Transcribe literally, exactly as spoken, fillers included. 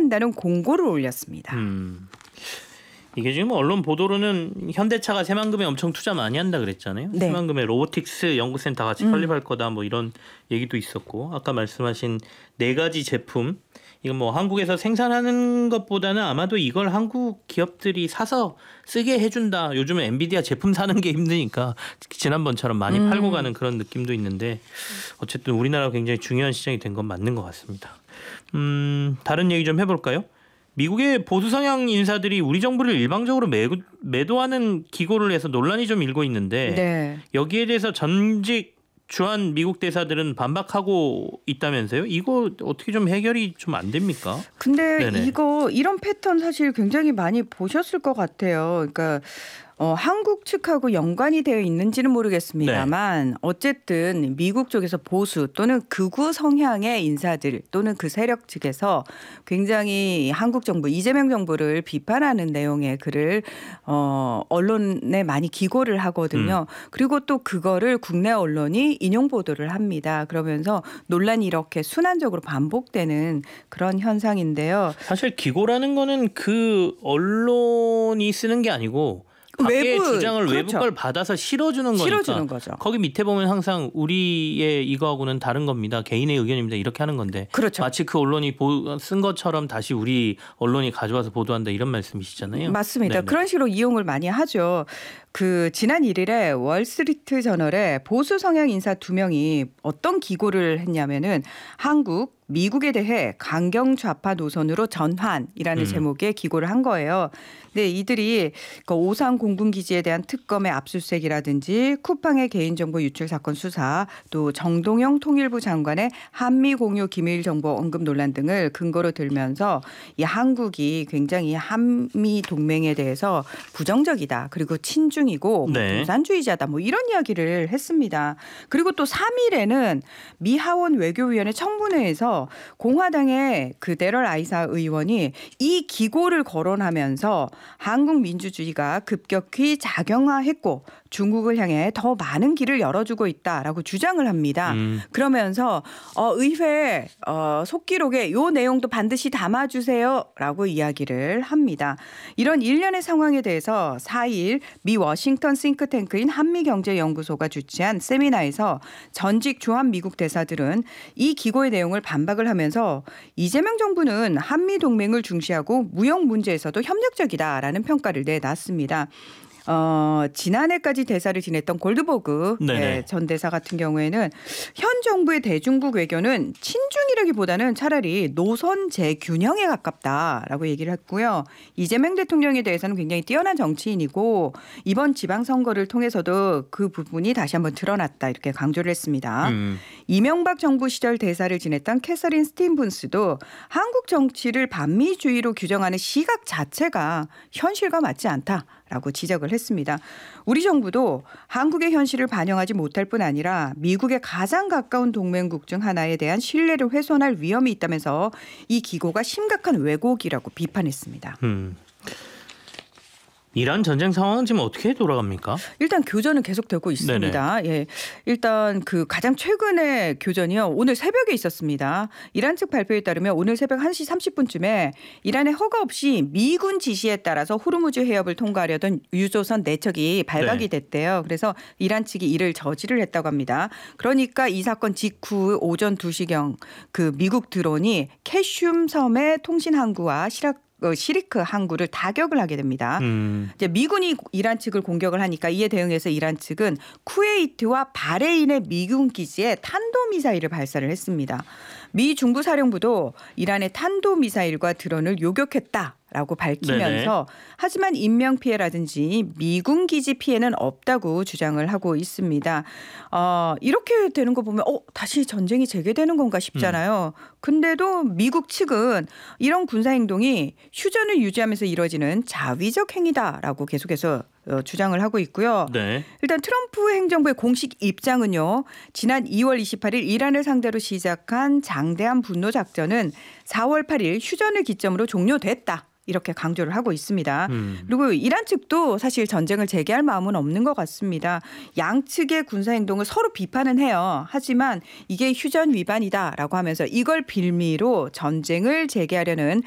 한다는 공고를 올렸습니다. 음. 이게 지금 언론 보도로는 현대차가 새만금에 엄청 투자 많이 한다 그랬잖아요. 네. 새만금에 로보틱스 연구센터 같이 음. 설립할 거다 뭐 이런 얘기도 있었고 아까 말씀하신 네 가지 제품 이건 뭐 한국에서 생산하는 것보다는 아마도 이걸 한국 기업들이 사서 쓰게 해준다. 요즘은 엔비디아 제품 사는 게 힘드니까 지난번처럼 많이 음. 팔고 가는 그런 느낌도 있는데 어쨌든 우리나라가 굉장히 중요한 시장이 된 건 맞는 것 같습니다. 음, 다른 얘기 좀 해볼까요? 미국의 보수 성향 인사들이 우리 정부를 일방적으로 매도, 매도하는 기고를 해서 논란이 좀 일고 있는데 네. 여기에 대해서 전직 주한 미국 대사들은 반박하고 있다면서요? 이거 어떻게 좀 해결이 좀 안 됩니까? 근데 네네. 이거 이런 패턴 사실 굉장히 많이 보셨을 것 같아요. 그러니까 어, 한국 측하고 연관이 되어 있는지는 모르겠습니다만 네. 어쨌든 미국 쪽에서 보수 또는 극우 성향의 인사들 또는 그 세력 측에서 굉장히 한국 정부 이재명 정부를 비판하는 내용의 글을 어, 언론에 많이 기고를 하거든요. 음. 그리고 또 그거를 국내 언론이 인용 보도를 합니다. 그러면서 논란이 이렇게 순환적으로 반복되는 그런 현상인데요. 사실 기고라는 거는 그 언론이 쓰는 게 아니고 밖의 외부 주장을 그렇죠. 외부 걸 받아서 실어주는 거니까. 실어주는 거죠. 거기 밑에 보면 항상 우리의 이거하고는 다른 겁니다. 개인의 의견입니다. 이렇게 하는 건데. 그렇죠. 마치 그 언론이 쓴 것처럼 다시 우리 언론이 가져와서 보도한다 이런 말씀이시잖아요. 맞습니다. 네네. 그런 식으로 이용을 많이 하죠. 그 지난 일 일에 월스트리트 저널에 보수 성향 인사 두 명이 어떤 기고를 했냐면은 한국 미국에 대해 강경 좌파 노선으로 전환이라는 음. 제목의 기고를 한 거예요. 근데 이들이 그 오산 공군기지에 대한 특검의 압수수색이라든지 쿠팡의 개인정보 유출 사건 수사 또 정동영 통일부 장관의 한미 공유 기밀 정보 언급 논란 등을 근거로 들면서 이 한국이 굉장히 한미 동맹에 대해서 부정적이다. 그리고 친중이고 네. 공산주의자다. 뭐 이런 이야기를 했습니다. 그리고 또 삼 일에는 미 하원 외교위원회 청문회에서 공화당의 그 데럴 아이사 의원이 이 기고를 거론하면서 한국 민주주의가 급격히 작용화했고 중국을 향해 더 많은 길을 열어주고 있다라고 주장을 합니다. 음. 그러면서 어, 의회 어, 속기록에 이 내용도 반드시 담아주세요라고 이야기를 합니다. 이런 일련의 상황에 대해서 사 일 미 워싱턴 싱크탱크인 한미경제연구소가 주최한 세미나에서 전직 주한 미국 대사들은 이 기고의 내용을 반박을 하면서 이재명 정부는 한미동맹을 중시하고 무역 문제에서도 협력적이다라는 평가를 내놨습니다. 어, 지난해까지 대사를 지냈던 골드버그 네, 전 대사 같은 경우에는 현 정부의 대중국 외교는 친중이라기보다는 차라리 노선 재균형에 가깝다라고 얘기를 했고요. 이재명 대통령에 대해서는 굉장히 뛰어난 정치인이고 이번 지방선거를 통해서도 그 부분이 다시 한번 드러났다 이렇게 강조를 했습니다. 음. 이명박 정부 시절 대사를 지냈던 캐서린 스틴분스도 한국 정치를 반미주의로 규정하는 시각 자체가 현실과 맞지 않다. 라고 지적을 했습니다. 우리 정부도 한국의 현실을 반영하지 못할 뿐 아니라 미국의 가장 가까운 동맹국 중 하나에 대한 신뢰를 훼손할 위험이 있다면서 이 기고가 심각한 왜곡이라고 비판했습니다. 음. 이란 전쟁 상황은 지금 어떻게 돌아갑니까? 일단 교전은 계속되고 있습니다. 예, 일단 그 가장 최근의 교전이요. 오늘 새벽에 있었습니다. 이란 측 발표에 따르면 오늘 새벽 한 시 삼십 분쯤에 이란의 허가 없이 미군 지시에 따라서 호르무즈 해협을 통과하려던 유조선 네 척이 발각이 됐대요. 그래서 이란 측이 이를 저지를 했다고 합니다. 그러니까 이 사건 직후 오전 두 시경 그 미국 드론이 캐슘 섬의 통신 항구와 시락 시리크 항구를 타격을 하게 됩니다. 음. 이제 미군이 이란 측을 공격을 하니까 이에 대응해서 이란 측은 쿠웨이트와 바레인의 미군 기지에 탄도미사일을 발사를 했습니다. 미 중부사령부도 이란의 탄도미사일과 드론을 요격했다라고 밝히면서 네네. 하지만 인명피해라든지 미군 기지 피해는 없다고 주장을 하고 있습니다. 어, 이렇게 되는 거 보면 어, 다시 전쟁이 재개되는 건가 싶잖아요. 음. 근데도 미국 측은 이런 군사행동이 휴전을 유지하면서 이뤄지는 자위적 행위다라고 계속해서 주장을 하고 있고요. 네. 일단 트럼프 행정부의 공식 입장은요. 지난 이월 이십팔일 이란을 상대로 시작한 장대한 분노 작전은 사월 팔일 휴전을 기점으로 종료됐다. 이렇게 강조를 하고 있습니다. 음. 그리고 이란 측도 사실 전쟁을 재개할 마음은 없는 것 같습니다. 양측의 군사행동을 서로 비판은 해요. 하지만 이게 휴전 위반이다라고 하면서 이걸 빌미로 전쟁을 재개하려는